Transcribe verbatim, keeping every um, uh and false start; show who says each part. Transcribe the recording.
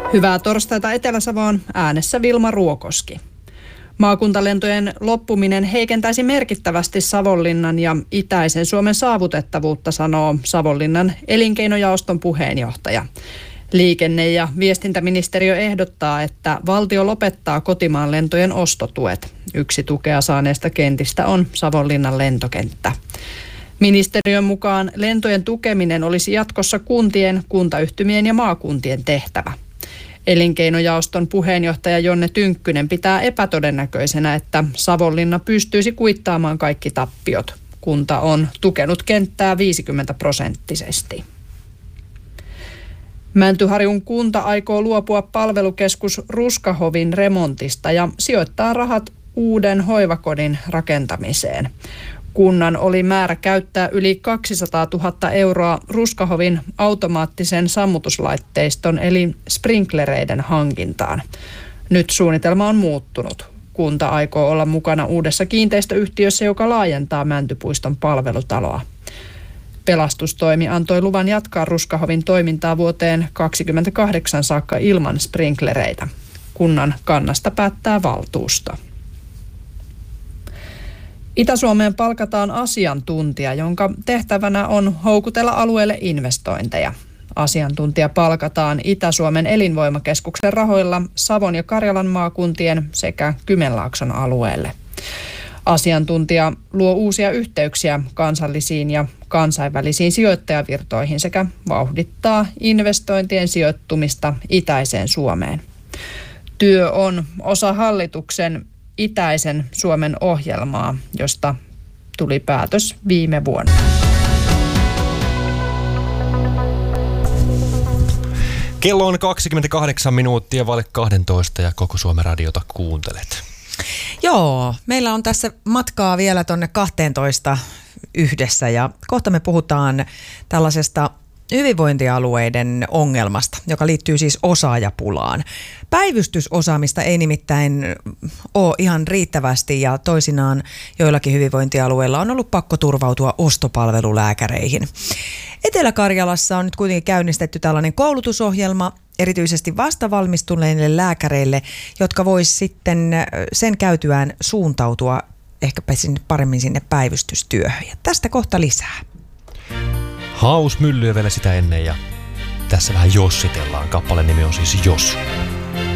Speaker 1: Hyvää torstaita Etelä-Savoon, äänessä Vilma Ruokoski. Maakuntalentojen loppuminen heikentäisi merkittävästi Savonlinnan ja itäisen Suomen saavutettavuutta, sanoo Savonlinnan elinkeinojaoston puheenjohtaja. Liikenne- ja viestintäministeriö ehdottaa, että valtio lopettaa kotimaan lentojen ostotuet. Yksi tukea saaneesta kentistä on Savonlinnan lentokenttä. Ministeriön mukaan lentojen tukeminen olisi jatkossa kuntien, kuntayhtymien ja maakuntien tehtävä. Elinkeinojaoston puheenjohtaja Jonne Tynkkynen pitää epätodennäköisenä, että Savonlinna pystyisi kuittaamaan kaikki tappiot. Kunta on tukenut kenttää viisikymmentä prosenttisesti. Mäntyharjun kunta aikoo luopua palvelukeskus Ruskahovin remontista ja sijoittaa rahat uuden hoivakodin rakentamiseen. Kunnan oli määrä käyttää yli kaksisataatuhatta euroa Ruskahovin automaattisen sammutuslaitteiston eli sprinklereiden hankintaan. Nyt suunnitelma on muuttunut. Kunta aikoo olla mukana uudessa kiinteistöyhtiössä, joka laajentaa Mäntypuiston palvelutaloa. Pelastustoimi antoi luvan jatkaa Ruskahovin toimintaa vuoteen kaksikymmentäkahdeksan saakka ilman sprinklereitä. Kunnan kannasta päättää valtuusto. Itä-Suomeen palkataan asiantuntija, jonka tehtävänä on houkutella alueelle investointeja. Asiantuntija palkataan Itä-Suomen elinvoimakeskuksen rahoilla Savon ja Karjalan maakuntien sekä Kymenlaakson alueelle. Asiantuntija luo uusia yhteyksiä kansallisiin ja kansainvälisiin sijoittajavirtoihin sekä vauhdittaa investointien sijoittumista itäiseen Suomeen. Työ on osa hallituksen itäisen Suomen ohjelmaa, josta tuli päätös viime vuonna.
Speaker 2: Kello on kaksikymmentäkahdeksan minuuttia vaille kaksitoista ja koko Suomen radiota kuuntelet.
Speaker 3: Joo, meillä on tässä matkaa vielä tonne kahteentoista yhdessä ja kohta me puhutaan tällaisesta hyvinvointialueiden ongelmasta, joka liittyy siis osaajapulaan. Päivystysosaamista ei nimittäin ole ihan riittävästi ja toisinaan joillakin hyvinvointialueilla on ollut pakko turvautua ostopalvelulääkäreihin. Etelä-Karjalassa on nyt kuitenkin käynnistetty tällainen koulutusohjelma erityisesti vastavalmistuneille lääkäreille, jotka vois sitten sen käytyään suuntautua ehkäpä sinne paremmin sinne päivystystyöhön. Ja tästä kohta lisää.
Speaker 2: Hausmyllyä vielä sitä ennen ja tässä vähän jossitellaan. Kappaleen nimi on siis Jos.